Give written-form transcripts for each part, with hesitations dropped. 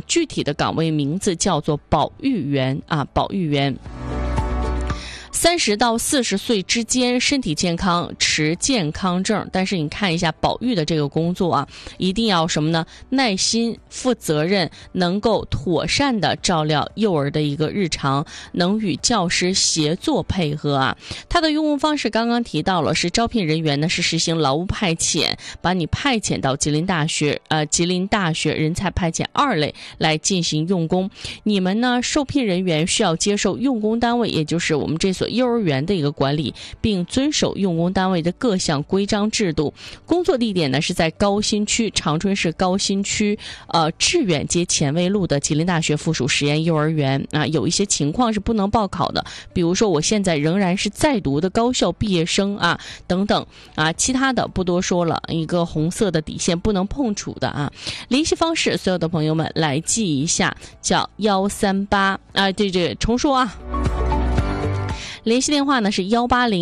具体的岗位名字叫做保育员啊，保育员。30到40岁之间，身体健康，持健康证。但是你看一下保育的这个工作啊，一定要什么呢？耐心、负责任，能够妥善的照料幼儿的一个日常，能与教师协作配合啊。它的用工方式刚刚提到了，是招聘人员呢是实行劳务派遣，把你派遣到吉林大学人才派遣2类来进行用工。你们呢，受聘人员需要接受用工单位，也就是我们这所幼儿园的一个管理，并遵守用工单位的各项规章制度。工作地点呢是在高新区长春市高新区致远街前卫路的吉林大学附属实验幼儿园啊。有一些情况是不能报考的，比如说我现在仍然是在读的高校毕业生啊等等啊，其他的不多说了，一个红色的底线不能碰触的啊。联系方式所有的朋友们来记一下，叫138啊，对，重说啊。联系电话呢是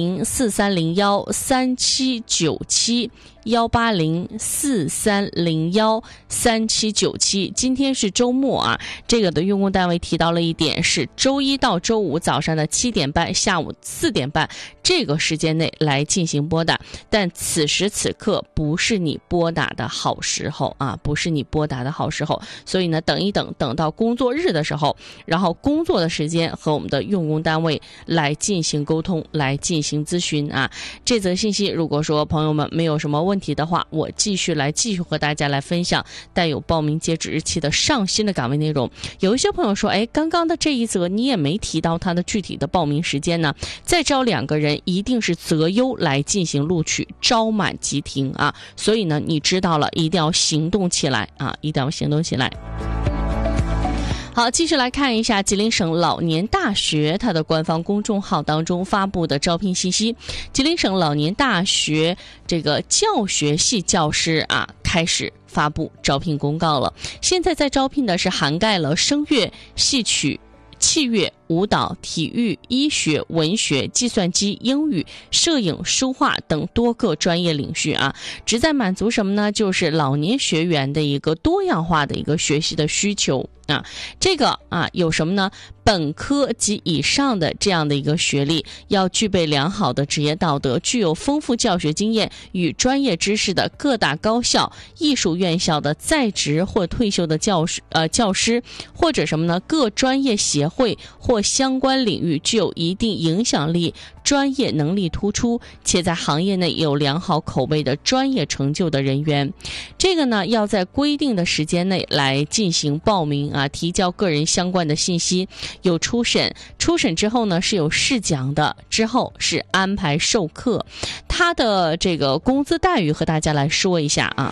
18043013797，18043013797。今天是周末啊，这个的用工单位提到了一点，是周一到周五早上的7点半，下午4点半这个时间内来进行拨打。但此时此刻不是你拨打的好时候啊，不是你拨打的好时候，所以呢等一等，等到工作日的时候，然后工作的时间和我们的用工单位来进行沟通，来进行咨询啊。这则信息如果说朋友们没有什么问题的话，我继续和大家来分享带有报名截止日期的上新的岗位内容。有一些朋友说，刚刚的这一则你也没提到它的具体的报名时间呢。再招2个人一定是择优来进行录取，招满即停啊。所以呢你知道了，一定要行动起来啊，一定要行动起来。好，继续来看一下吉林省老年大学它的官方公众号当中发布的招聘信息。吉林省老年大学这个教学系教师啊，开始发布招聘公告了。现在在招聘的是涵盖了声乐、戏曲、器乐、舞蹈、体育、医学、文学、计算机、英语、摄影、书画等多个专业领域啊，旨在满足什么呢？就是老年学员的一个多样化的一个学习的需求啊。这个啊有什么呢？本科及以上的这样的一个学历，要具备良好的职业道德，具有丰富教学经验与专业知识的各大高校、艺术院校的在职或退休的教师，或者什么呢？各专业协会或相关领域具有一定影响力、专业能力突出，且在行业内有良好口碑的专业成就的人员。这个呢，要在规定的时间内来进行报名啊，提交个人相关的信息，有初审之后呢是有试讲的，之后是安排授课。他的这个工资待遇和大家来说一下啊。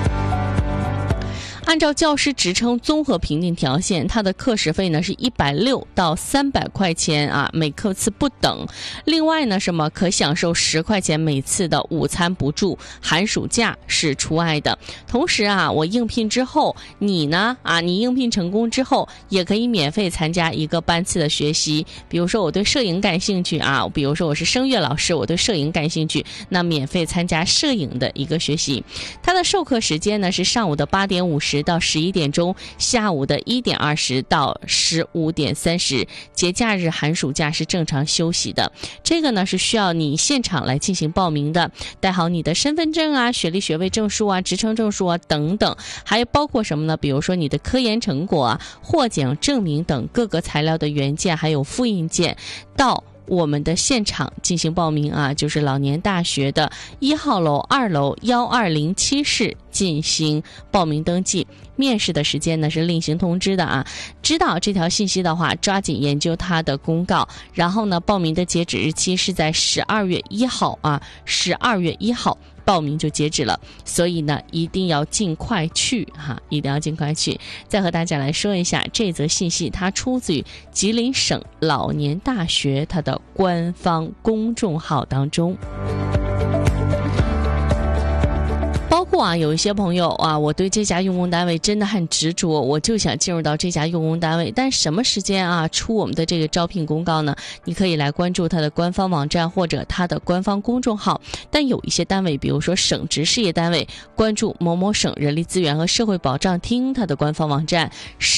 按照教师职称综合评定条件，它的课时费呢是160到300块钱啊，每课次不等。另外呢，可享受10块钱每次的午餐补助，寒暑假是除外的。同时啊，我应聘之后，你应聘成功之后，也可以免费参加一个班次的学习。比如说我对摄影感兴趣啊，比如说我是声乐老师，我对摄影感兴趣，那免费参加摄影的一个学习。它的授课时间呢是上午的8点50到11点钟，下午的1点20到15点30，节假日寒暑假是正常休息的。这个呢是需要你现场来进行报名的，带好你的身份证啊、学历学位证书啊、职称证书啊等等，还包括什么呢？比如说你的科研成果啊、获奖证明等各个材料的原件还有复印件，到我们的现场进行报名啊，就是老年大学的1号楼、2楼1207室进行报名登记。面试的时间呢是另行通知的啊。知道这条信息的话，抓紧研究它的公告。然后呢，报名的截止日期是在12月1号啊，12月1号。报名就截止了，所以呢一定要尽快去一定要尽快去。再和大家来说一下这则信息，它出自于吉林省老年大学它的官方公众号当中。包括有一些朋友我对这家用工单位真的很执着，我就想进入到这家用工单位，但什么时间出我们的这个招聘公告呢？你可以来关注它的官方网站或者它的官方公众号。但有一些单位，比如说省直事业单位，关注某某省人力资源和社会保障厅它的官方网站。